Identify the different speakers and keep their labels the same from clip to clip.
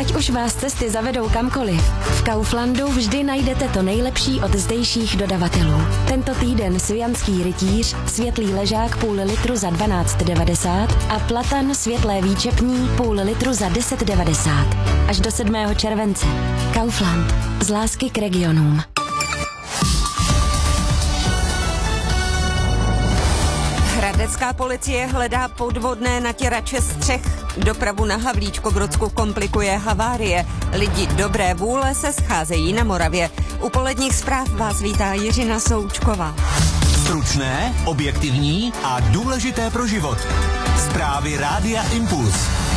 Speaker 1: Ať už vás cesty zavedou kamkoliv, v Kauflandu vždy najdete to nejlepší od zdejších dodavatelů. Tento týden Svijanský rytíř, světlý ležák půl litru za 12,90 a platan světlé výčepní půl litru za 10,90. Až do 7. července. Kaufland. Z lásky k regionům.
Speaker 2: Hradecká policie hledá podvodné natěrače střech. Dopravu na Havlíčkobrodsku komplikuje havárie. Lidi dobré vůle se scházejí na Moravě. U poledních zpráv vás vítá Jiřina Součková.
Speaker 3: Stručné, objektivní a důležité pro život. Zprávy Rádia Impuls.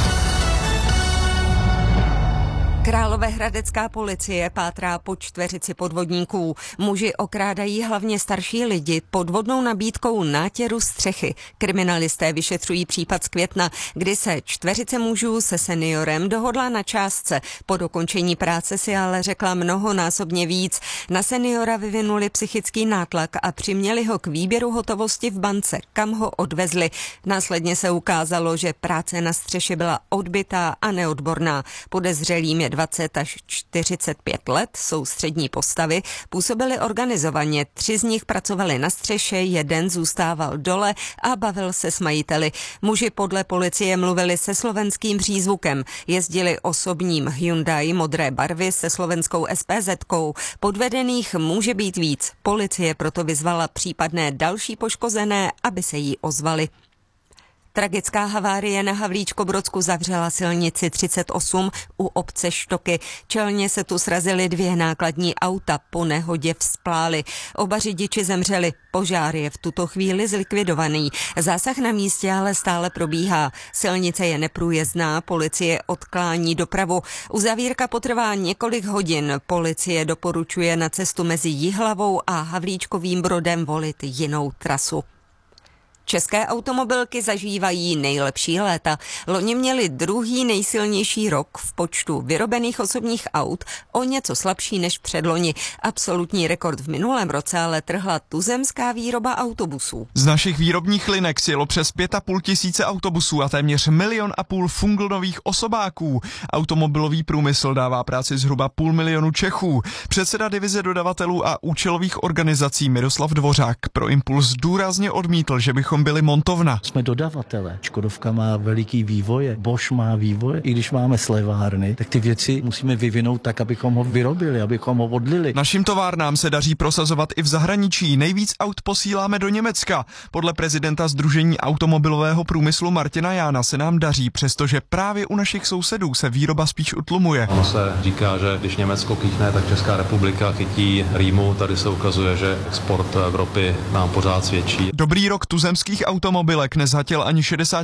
Speaker 2: Královéhradecká policie pátrá po čtveřici podvodníků. Muži okrádají hlavně starší lidi podvodnou nabídkou nátěru střechy. Kriminalisté vyšetřují případ z května, kdy se čtveřice mužů se seniorem dohodla na částce. Po dokončení práce si ale řekla mnohonásobně víc. Na seniora vyvinuli psychický nátlak a přiměli ho k výběru hotovosti v bance, kam ho odvezli. Následně se ukázalo, že práce na střeše byla odbytá a neodborná. Podezřelým je 20 až 45 let, jsou střední postavy, působili organizovaně, 3 z nich pracovali na střeše, 1 zůstával dole a bavil se s majiteli. Muži podle policie mluvili se slovenským přízvukem, jezdili osobním Hyundai modré barvy se slovenskou SPZ-kou. Podvedených může být víc. Policie proto vyzvala případné další poškozené, aby se jí ozvali. Tragická havárie na Havlíčkobrodsku zavřela silnici 38 u obce Štoky. Čelně se tu srazily 2 nákladní auta, po nehodě vzplály. Oba řidiči zemřeli. Požár je v tuto chvíli zlikvidovaný. Zásah na místě ale stále probíhá. Silnice je neprůjezdná, policie odklání dopravu. Uzavírka potrvá několik hodin. Policie doporučuje na cestu mezi Jihlavou a Havlíčkovým Brodem volit jinou trasu. České automobilky zažívají nejlepší léta. Loni měli druhý nejsilnější rok v počtu vyrobených osobních aut, o něco slabší než předloni. Absolutní rekord v minulém roce ale trhla tuzemská výroba autobusů.
Speaker 4: Z našich výrobních linek sjelo přes 5,5 tisíce autobusů a téměř 1,5 milionu funglnových osobáků. Automobilový průmysl dává práci zhruba 500 000 Čechů. Předseda divize dodavatelů a účelových organizací Miroslav Dvořák pro Impuls důrazně odmítl, že bychom byli montovna.
Speaker 5: Jsme dodavatele. Škodovka má veliký vývoje, Bosch má vývoje. I když máme slevárny, tak ty věci musíme vyvinout tak, abychom ho vyrobili, abychom ho odlili.
Speaker 4: Našim továrnám se daří prosazovat i v zahraničí. Nejvíc aut posíláme do Německa. Podle prezidenta Sdružení automobilového průmyslu Martina Jána se nám daří, přestože právě u našich sousedů se výroba spíš utlumuje.
Speaker 6: Ono se říká, že když Německo kýchne, tak Česká republika chytí rýmu. Tady se ukazuje, že export Evropy nám pořád svědčí.
Speaker 4: Dobrý rok tuzemských automobilek nezhatil ani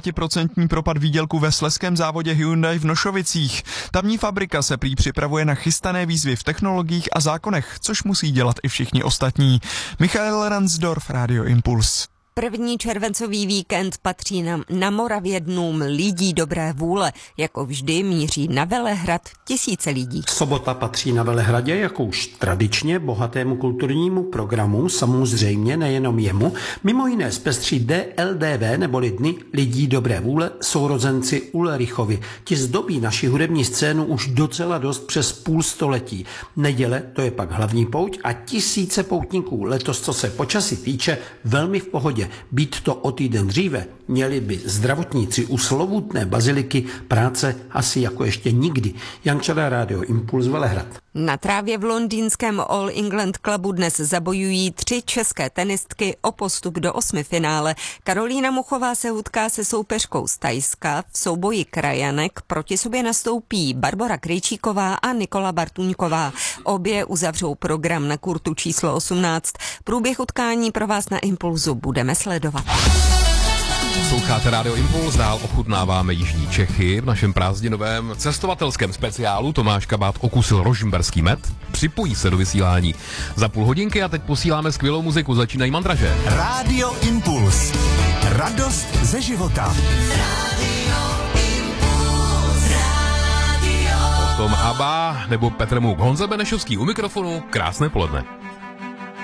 Speaker 4: 60% propad výdělku ve slezském závodě Hyundai v Nošovicích. Tamní fabrika se prý připravuje na chystané výzvy v technologiích a zákonech, což musí dělat i všichni ostatní. Michael Ransdorf, Radio Impuls.
Speaker 2: První červencový víkend patří na Moravě dnům lidí dobré vůle. Jako vždy míří na Velehrad tisíce lidí.
Speaker 7: Sobota patří na Velehradě jako už tradičně bohatému kulturnímu programu, samozřejmě nejenom jemu. Mimo jiné zpestří DLDV neboli Dny lidí dobré vůle sourozenci Ulrichovi. Ti zdobí naši hudební scénu už docela dost přes půl století. Neděle, to je pak hlavní pouť a tisíce poutníků. Letos, co se počasí týče, velmi v pohodě. Být to o týden dříve, měli by zdravotníci u slovutné baziliky práce asi jako ještě nikdy. Jan Čada, Radio Impuls, Velehrad.
Speaker 2: Na trávě v londýnském All England Clubu dnes zabojují 3 české tenistky o postup do 8. finále. Karolína Muchová se utká se soupeřkou z Thajska. V souboji krajanek proti sobě nastoupí Barbora Krejčíková a Nikola Bartuňková. Obě uzavřou program na kurtu číslo 18. Průběh utkání pro vás na Impulzu budeme sledovat.
Speaker 8: Posloucháte Radio Impuls, dál ochutnáváme jižní Čechy. V našem prázdninovém cestovatelském speciálu Tomáš Kabát okusil rožmberský med. Připojí se do vysílání za půl hodinky a teď posíláme skvělou muziku. Začínají mandraže.
Speaker 3: Radio Impuls. Radost ze života.
Speaker 8: Potom ABBA nebo Petr Muk. Honza Benešovský u mikrofonu. Krásné poledne.